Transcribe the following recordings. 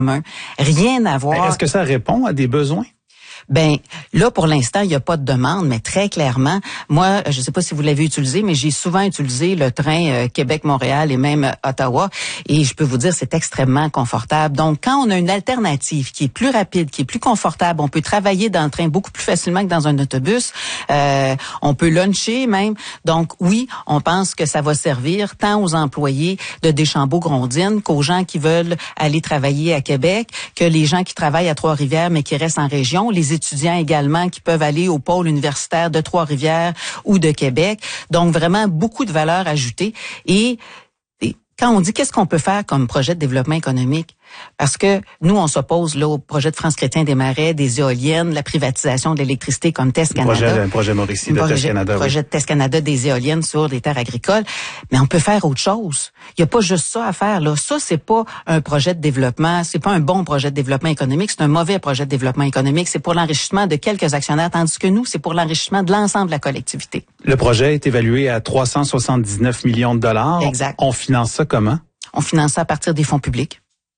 Rien à voir. Est-ce que ça répond à des besoins? Ben là, pour l'instant, il n'y a pas de demande, mais très clairement, moi, je ne sais pas si vous l'avez utilisé, mais j'ai souvent utilisé le train Québec-Montréal et même Ottawa, et je peux vous dire, c'est extrêmement confortable. Donc, quand on a une alternative qui est plus rapide, qui est plus confortable, on peut travailler dans le train beaucoup plus facilement que dans un autobus, on peut luncher même. Donc, oui, on pense que ça va servir tant aux employés de Deschambault-Grondines qu'aux gens qui veulent aller travailler à Québec, que les gens qui travaillent à Trois-Rivières mais qui restent en région, les étudiants également qui peuvent aller au pôle universitaire de Trois-Rivières ou de Québec. Donc, vraiment, beaucoup de valeur ajoutée. Et quand on dit qu'est-ce qu'on peut faire comme projet de développement économique, parce que nous, on s'oppose là au projet de France Chrétien des Marais, des éoliennes, la privatisation de l'électricité comme Test Canada. Projet Mauricie de Test Canada. Projet de Test Canada des éoliennes sur des terres agricoles. Mais on peut faire autre chose. Il n'y a pas juste ça à faire, là. Ça, c'est pas un projet de développement, c'est pas un bon projet de développement économique, c'est un mauvais projet de développement économique. C'est pour l'enrichissement de quelques actionnaires, tandis que nous, c'est pour l'enrichissement de l'ensemble de la collectivité. Le projet est évalué à 379 millions de dollars. Exact. On finance ça comment? On finance ça à partir des fonds publics.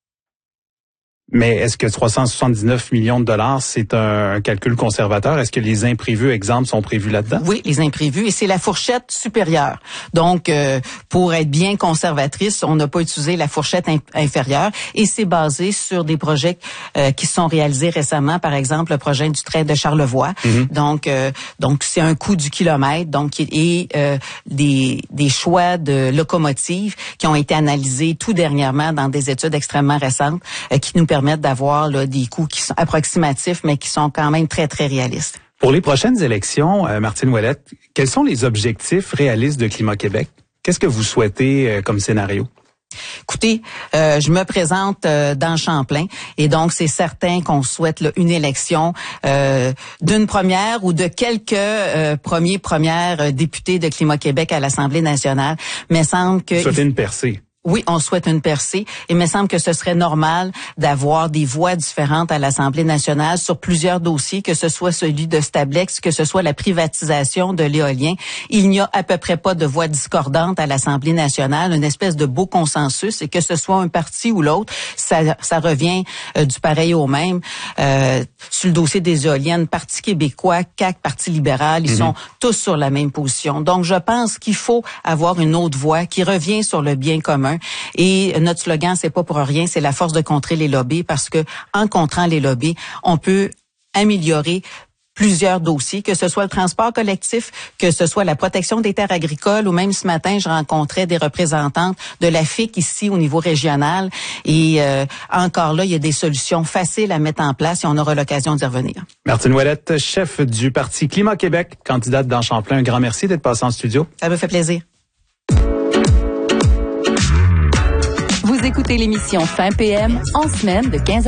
Mais est-ce que 379 millions de dollars, c'est un calcul conservateur? Est-ce que les imprévus, exemple, sont prévus là-dedans? Oui, les imprévus, et c'est la fourchette supérieure. Donc, pour être bien conservatrice, on n'a pas utilisé la fourchette inférieure, et c'est basé sur des projets qui sont réalisés récemment, par exemple le projet du trait de Charlevoix. Mm-hmm. Donc c'est un coût du kilomètre, donc et des choix de locomotives qui ont été analysés tout dernièrement dans des études extrêmement récentes qui nous permettent d'avoir là, des coûts qui sont approximatifs, mais qui sont quand même très, très réalistes. Pour les prochaines élections, Martine Ouellette, quels sont les objectifs réalistes de Climat Québec? Qu'est-ce que vous souhaitez comme scénario? Écoutez, je me présente dans Champlain et donc c'est certain qu'on souhaite là, une élection d'une première ou de quelques premières députés de Climat Québec à l'Assemblée nationale. Mais il semble que... Vous souhaitez une percée? Oui, on souhaite une percée et il me semble que ce serait normal d'avoir des voix différentes à l'Assemblée nationale sur plusieurs dossiers, que ce soit celui de Stablex, que ce soit la privatisation de l'éolien. Il n'y a à peu près pas de voix discordantes à l'Assemblée nationale, une espèce de beau consensus, et que ce soit un parti ou l'autre, ça revient du pareil au même. Sur le dossier des éoliennes, Parti québécois, CAQ, Parti libéral, ils sont tous sur la même position. Donc, je pense qu'il faut avoir une autre voix qui revient sur le bien commun. Et notre slogan, c'est pas pour rien, c'est la force de contrer les lobbies, parce que en contrant les lobbies, on peut améliorer plusieurs dossiers, que ce soit le transport collectif, que ce soit la protection des terres agricoles, ou même ce matin, je rencontrais des représentantes de la FIC ici au niveau régional. Et encore là, il y a des solutions faciles à mettre en place et on aura l'occasion d'y revenir. Martine Ouellette, chef du Parti Climat Québec, candidate dans Champlain, un grand merci d'être passée en studio. Ça me fait plaisir. Vous écoutez l'émission Fin PM en semaine de 15h.